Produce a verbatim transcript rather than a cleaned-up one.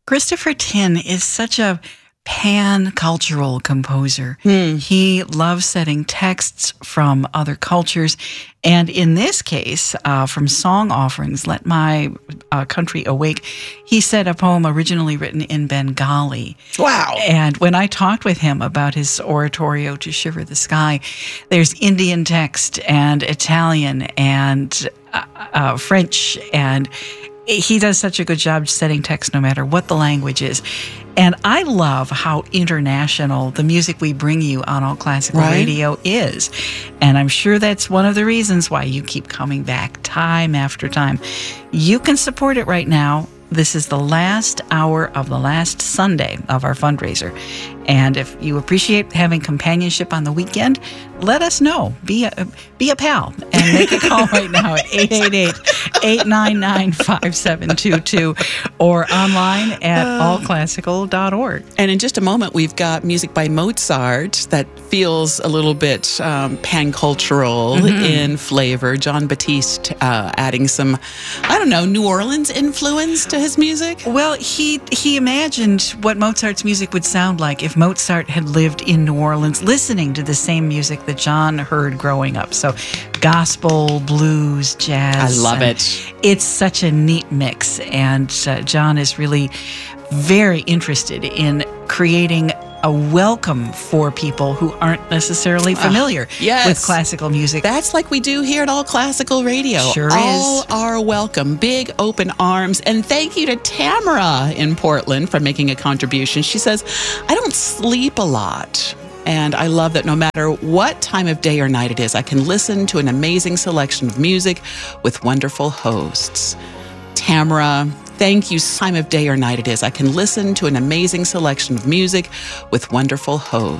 Christopher Tin is such a pan-cultural composer. Hmm. He loves setting texts from other cultures. And in this case, uh, from Song Offerings, Let My uh, Country Awake, he set a poem originally written in Bengali. Wow. And when I talked with him about his oratorio To Shiver the Sky, there's Indian text and Italian and uh, uh, French, and he does such a good job setting text no matter what the language is. And I love how international the music we bring you on All Classical Right. Radio is. And I'm sure that's one of the reasons why you keep coming back time after time. You can support it right now. This is the last hour of the last Sunday of our fundraiser. And if you appreciate having companionship on the weekend, let us know. Be a, be a pal and make a call right now at eight eight eight, eight nine nine, five seven two two or online at all classical dot org. And in just a moment, we've got music by Mozart that feels a little bit um, pan-cultural Mm-hmm. in flavor. John Batiste uh, adding some, I don't know, New Orleans influence to his music. Well, he he imagined what Mozart's music would sound like if Mozart had lived in New Orleans, listening to the same music that John heard growing up. So gospel, blues, jazz. I love and it. It's such a neat mix. And uh, John is really very interested in creating a welcome for people who aren't necessarily familiar yes. with classical music. That's like we do here at All Classical Radio. Sure All is. are welcome. Big open arms. And thank you to Tamara in Portland for making a contribution. She says, I don't sleep a lot. And I love that no matter what time of day or night it is, I can listen to an amazing selection of music with wonderful hosts. Tamara, thank you. Time of day or night it is, I can listen to an amazing selection of music with wonderful hosts.